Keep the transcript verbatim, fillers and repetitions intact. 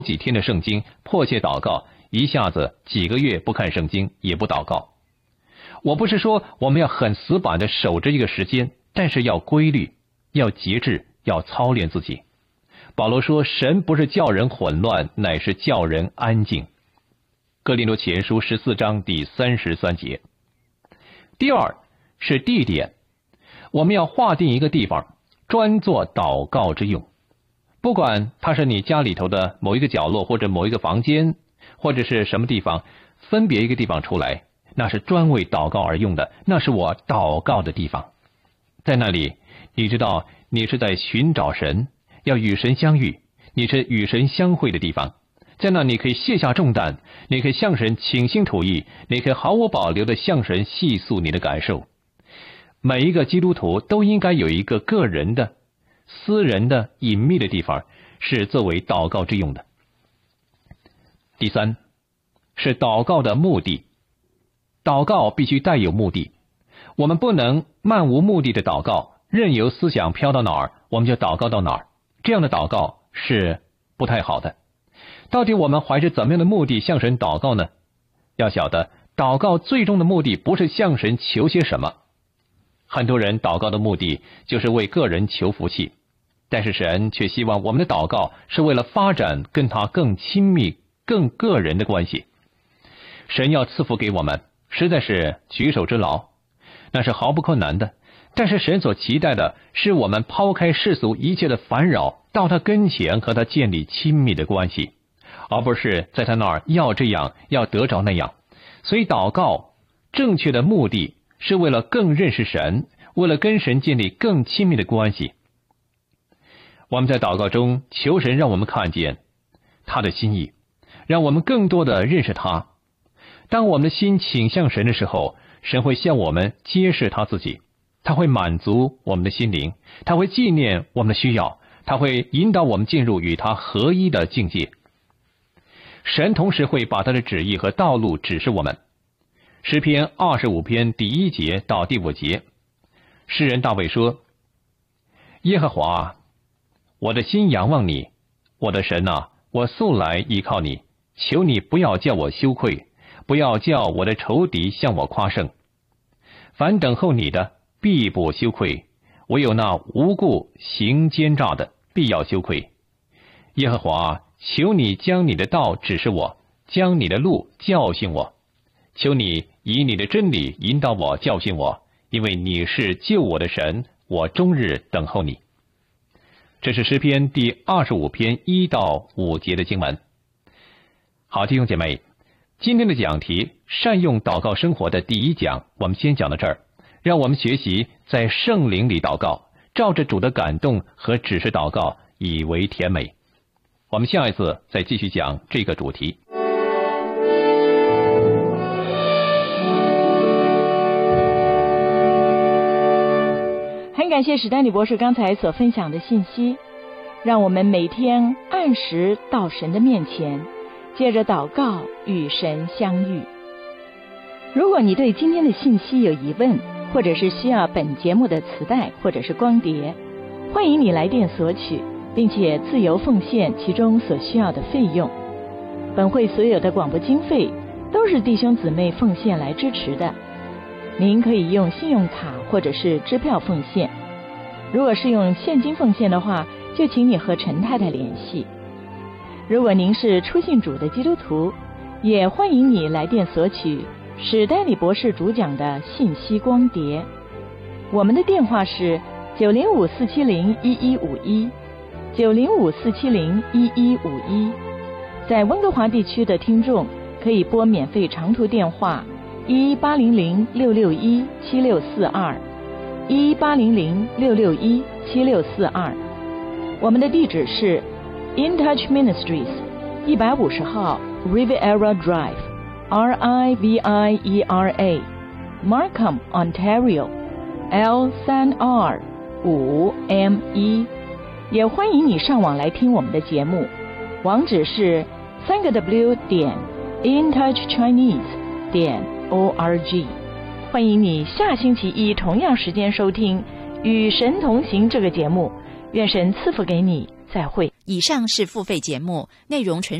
几天的圣经迫切祷告，一下子几个月不看圣经也不祷告。我不是说我们要很死板的守着一个时间，但是要规律，要节制，要操练自己。保罗说，神不是叫人混乱，乃是叫人安静。哥林多前书十四章第三十三节。第二是地点，我们要划定一个地方，专做祷告之用。不管它是你家里头的某一个角落，或者某一个房间，或者是什么地方，分别一个地方出来，那是专为祷告而用的，那是我祷告的地方。在那里，你知道你是在寻找神，要与神相遇，你是与神相会的地方。在那你可以卸下重担，你可以向神倾心吐意，你可以毫无保留地向神细诉你的感受。每一个基督徒都应该有一个个人的、私人的、隐秘的地方，是作为祷告之用的。第三是祷告的目的，祷告必须带有目的，我们不能漫无目的的祷告，任由思想飘到哪儿我们就祷告到哪儿，这样的祷告是不太好的。到底我们怀着怎么样的目的向神祷告呢？要晓得，祷告最终的目的不是向神求些什么。很多人祷告的目的就是为个人求福气，但是神却希望我们的祷告是为了发展跟他更亲密、更个人的关系。神要赐福给我们，实在是举手之劳，那是毫不困难的。但是神所期待的是我们抛开世俗一切的烦扰，到他跟前和他建立亲密的关系，而不是在他那儿要这样要得着那样。所以祷告正确的目的是为了更认识神，为了跟神建立更亲密的关系。我们在祷告中求神让我们看见他的心意，让我们更多的认识他。当我们的心倾向神的时候，神会向我们揭示他自己，他会满足我们的心灵，他会纪念我们的需要，他会引导我们进入与他合一的境界。神同时会把他的旨意和道路指示我们。诗篇二十五篇第一节到第五节，诗人大卫说：耶和华，我的心仰望你，我的神啊，我素来依靠你，求你不要叫我羞愧，不要叫我的仇敌向我夸胜。凡等候你的，必不羞愧，唯有那无故行奸诈的，必要羞愧。耶和华，求你将你的道指示我，将你的路教训我。求你以你的真理引导我，教训我，因为你是救我的神，我终日等候你。这是诗篇第二十五篇一到五节的经文。好，弟兄姐妹，今天的讲题善用祷告生活的第一讲，我们先讲到这儿。让我们学习在圣灵里祷告，照着主的感动和指示祷告，以为甜美。我们下一次再继续讲这个主题。 很感谢史丹利博士刚才所分享的信息，让我们每天按时到神的面前，借着祷告与神相遇。如果你对今天的信息有疑问，或者是需要本节目的磁带或者是光碟，欢迎你来电索取，并且自由奉献其中所需要的费用。本会所有的广播经费都是弟兄姊妹奉献来支持的，您可以用信用卡或者是支票奉献。如果是用现金奉献的话，就请你和陈太太联系。如果您是初信主的基督徒，也欢迎你来电索取史丹利博士主讲的信息光碟。我们的电话是九零五四七零一一五一，九零五四七零一一五一。在温哥华地区的听众可以拨免费长途电话一八零零六六一七六四二，一八零零六六一七六四二。我们的地址是 In Touch Ministries 一百五十号 Riviera Drive。R I V I E R A Markham, Ontario L 三 R 五 M 一。也欢迎你上网来听我们的节目，网址是三个 W 点 intouchchinese 点 O R G。欢迎你下星期一同样时间收听《与神同行》这个节目，愿神赐福给你，再会。 以上是付费节目，内容纯